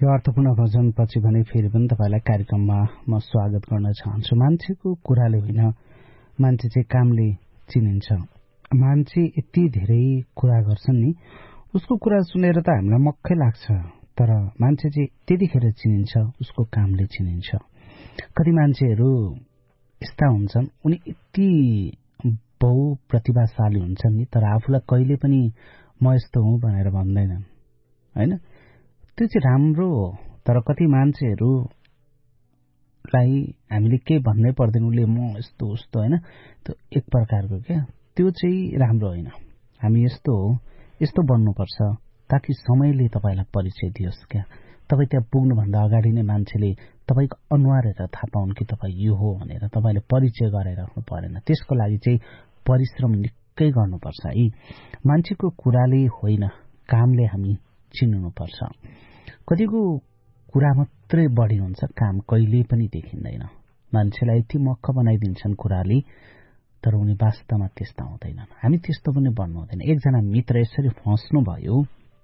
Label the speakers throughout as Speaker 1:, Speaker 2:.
Speaker 1: यो अर्थपूर्ण भजनपछि भने फेरि पनि तपाईलाई कार्यक्रममा म स्वागत गर्न चाहन्छु। मान्छेको कुराले होइन, मान्छे चाहिँ कामले चिनिन्छ। मान्छे यति धेरै कुरा गर्छन् नि, उसको कुरा सुनेर त हामीलाई मक्कै लाग्छ, तर मान्छे चाहिँ त्यतिखेर चिनिन्छ उसको कामले चिनिन्छ। कति मान्छेहरू यस्ता हुन्छन्, उनी यति बहु प्रतिभाशाली हुन्छन् नि, तर आफूलाई कहिले पनि म यस्तो हुँ भनेर भन्दैनन्, होइन? त्यो चाहिँ राम्रो हो। तर कति मान्छेहरूलाई हामीले केही भन्नै पर्दैन, उसले म यस्तो उस्तो, होइन? त्यो एक प्रकारको क्या, त्यो चाहिँ राम्रो होइन। हामी यस्तो हो, यस्तो बन्नुपर्छ ताकि समयले तपाईँलाई परिचय दियोस् क्या। तपाईँ त्यहाँ पुग्नुभन्दा अगाडि नै मान्छेले तपाईँको अनुहार हेरेर थाहा पाउन् कि तपाईँ यो हो भनेर, तपाईँले परिचय गरेर राख्नु परेन। त्यसको लागि चाहिँ परिश्रम निकै गर्नुपर्छ। यी मान्छेको कुराले होइन, कामले हामी चिन्नुपर्छ। कतिको कुरा मात्रै बढी हुन्छ, काम कहिले पनि देखिँदैन। मान्छेलाई यति मक्ख बनाइदिन्छन् कुराले, तर उनी वास्तवमा त्यस्ता हुँदैनन्। हामी त्यस्तो पनि बन्नु हुँदैन। एकजना मित्र यसरी फस्नुभयो,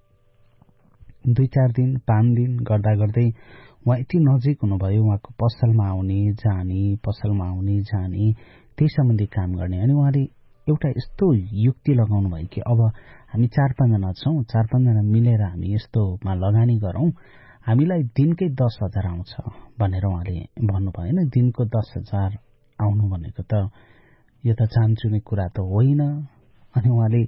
Speaker 1: 2-4 दिन 5 दिन गर्दा गर्दै उहाँ यति नजिक हुनुभयो, उहाँको पसलमा आउने जाने त्यही सम्बन्धी काम गर्ने। अनि उहाँले एउटा यस्तो युक्ति लगाउनु भयो कि अब हामी 4-5 जना छौँ, 4-5 जना मिलेर हामी यस्तोमा लगानी गरौँ, हामीलाई दिनकै 10,000 आउँछ भनेर उहाँले भन्नुभयो। होइन, दिनको 10,000 आउनु भनेको त यो त चान्चुने कुरा त होइन। अनि उहाँले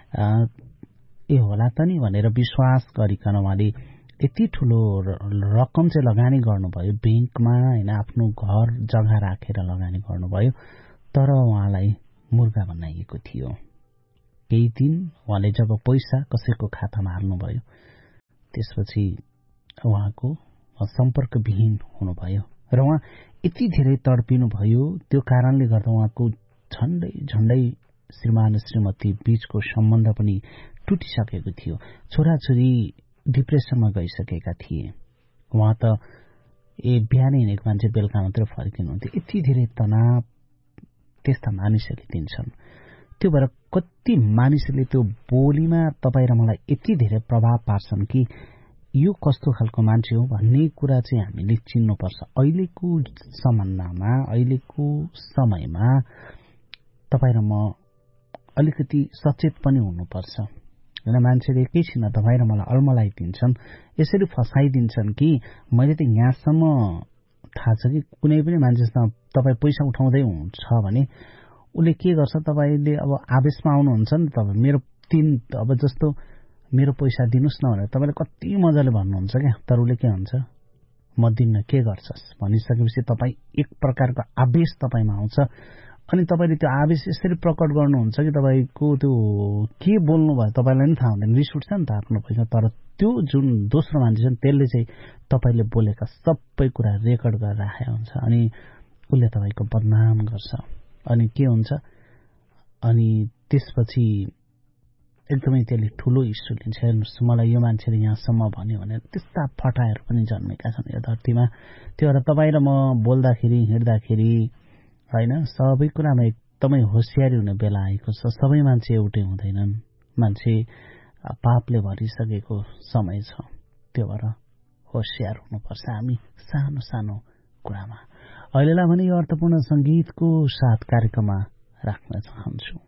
Speaker 1: ए होला त नि भनेर विश्वास गरिकन उहाँले यति ठुलो रकम चाहिँ लगानी गर्नुभयो ब्याङ्कमा, होइन? आफ्नो घर जग्गा राखेर लगानी गर्नुभयो, तर उहाँलाई मुर्गा बनाइएको थियो। केही दिन उहाँले जब पैसा कसैको खातामा हाल्नुभयो, त्यसपछि उहाँको सम्पर्कविहीन हुनुभयो र उहाँ यति धेरै तडपिनुभयो। त्यो कारणले गर्दा उहाँको झण्डै श्रीमान श्रीमती बीचको सम्बन्ध पनि टुटिसकेको थियो। छोराछोरी डिप्रेसनमा गइसकेका थिए। उहाँ त बिहानै हिँडेको मान्छे बेलुका मात्रै फर्किनुहुन्थ्यो। यति धेरै तनाव त्यस्ता मानिसहरूले दिन्छन्। त्यो भएर कति मानिसहरूले त्यो बोलीमा तपाईँ र मलाई यति धेरै प्रभाव पार्छन् कि यो कस्तो खालको मान्छे हो भन्ने कुरा चाहिँ हामीले चिन्नुपर्छ। अहिलेको सम्बन्धमा, अहिलेको समयमा तपाईँ र म अलिकति सचेत पनि हुनुपर्छ, होइन? मान्छेले एकैछिन तपाईँ र मलाई अल्मलाइदिन्छन्, यसरी फसाइदिन्छन् कि मैले त यहाँसम्म थाहा छ कि कुनै पनि मान्छेसँग तपाईँ पैसा उठाउँदै हुन्छ भने उसले के गर्छ, तपाईँले अब आवेशमा आउनुहुन्छ नि, तपाईँ अब जस्तो मेरो पैसा दिनुहोस् न भनेर तपाईँले कति मजाले भन्नुहुन्छ क्या, तर उसले के भन्छ, म दिन्न, के गर्छस् भनिसकेपछि तपाईँ एक प्रकारको आवेश तपाईँमा आउँछ। अनि तपाईँले त्यो आवेश यसरी प्रकट गर्नुहुन्छ कि तपाईँको त्यो के बोल्नु भयो तपाईँलाई पनि थाहा हुँदैन, रिस उठ्छ नि त आफ्नो पैसा। तर त्यो जुन दोस्रो मान्छे छ त्यसले चाहिँ तपाईँले बोलेका सबै कुरा रेकर्ड गरेर राखेको हुन्छ, अनि उसले तपाईँको बदनाम गर्छ। अनि के हुन्छ, अनि त्यसपछि एकदमै त्यसले ठुलो इस्यु लिन्छ। हेर्नुहोस्, मलाई यो मान्छेले यहाँसम्म भन्यो भनेर त्यस्ता फटाहरू पनि जन्मेका छन् यो धरतीमा। त्यो भएर तपाईँ र म बोल्दाखेरि हिँड्दाखेरि, होइन, सबै कुरामा एकदमै होसियारी हुने बेला आएको छ। सबै मान्छे एउटै हुँदैनन्, मान्छे पापले भरिसकेको समय छ। त्यो भएर होसियार हुनुपर्छ हामी सानो सानो कुरामा। अहिलेलाई भने यो अर्थपूर्ण सङ्गीतको साथ कार्यक्रममा राख्न चाहन्छु।